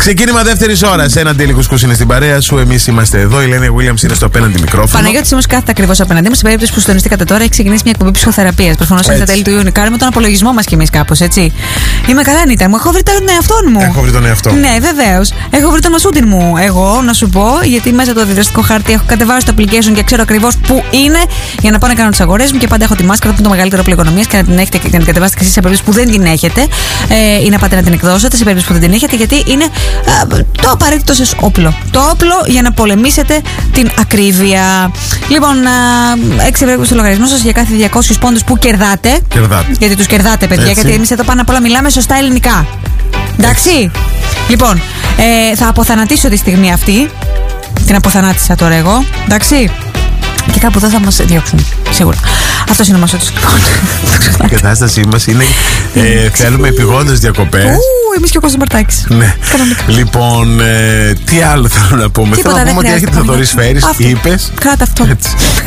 Ξεκίνημα δεύτερης ώρας. Ένα Daily Couscous είναι στην παρέα σου. Εμείς είμαστε εδώ. Η Ελένη Williams είναι στο απέναντι μικρόφωνο. Παναγιώτης όμως κάθεται ακριβώς απέναντί μου. Σε περίπτωση που συντονιστήκατε τώρα, έχει ξεκινήσει μια εκπομπή ψυχοθεραπείας. Προφανώς είναι τα τέλη του Ιούνιου. Κάνουμε τον απολογισμό μας κι εμείς κάπως, έτσι. Είμαι καλά, Νίτα μου. Έχω βρει τον εαυτό μου. Έχω βρει τον εαυτό μου. Ναι, βεβαίως. Έχω βρει τον μασούτιν μου. Εγώ, να σου πω, γιατί μέσα από το αντιδραστικό χάρτη έχω κατεβάσει το application και ξέρω ακριβώς πού είναι για να πάω να κάνω τις αγορές μου και πάντα έχω τη μάσκαρα που είναι το μεγαλύτερο πληγονομίας και να την έχετε και να την κατεβάσετε και εσείς σε περίπτωση που δεν την έχετε ή να πάτε να την εκδώσετε σε περίπτωση που δεν την έχετε, γιατί είναι το απαραίτητο σας όπλο. Το όπλο για να πολεμήσετε την ακρίβεια. Λοιπόν, 6 ευρώ στο λογαριασμό σας για κάθε 200 πόντους που κερδάτε. Γιατί τους κερδάτε, παιδιά, έτσι. γιατί εμείς εδώ πάνω απ' όλα μιλάμε σωστά ελληνικά. Εντάξει. Λοιπόν, θα αποθανατήσω τη στιγμή αυτή. Την αποθανάτησα τώρα εγώ. Εντάξει. Και κάπου εδώ θα μας διώξουν. Σίγουρα. Αυτός είναι ο Μασότης, λοιπόν. Η κατάστασή μας είναι. Θέλουμε επειγόντως διακοπές. Εμείς και ο Κώστας Μαρτάκης. Ναι. Λοιπόν, τι άλλο θέλω να πούμε. Τίποτα, θέλω να πούμε ότι έρχεται το Θοδωρής Φέρης. Είπες. Κράτα αυτό. Έτσι.